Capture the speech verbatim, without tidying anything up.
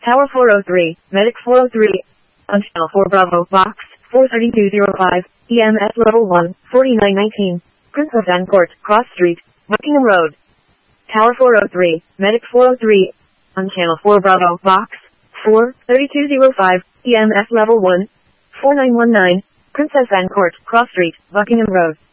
Tower four oh three, Medic four oh three. On Channel four Bravo, Box four three two zero five, E M S Level one, forty-nine nineteen. Princess Anne Court, Cross Street, Buckingham Road. Tower four oh three, Medic four oh three. On Channel four Bravo, Box four three two zero five, E M S Level one, four nine one nine. Princess Anne Court, Cross Street, Buckingham Road.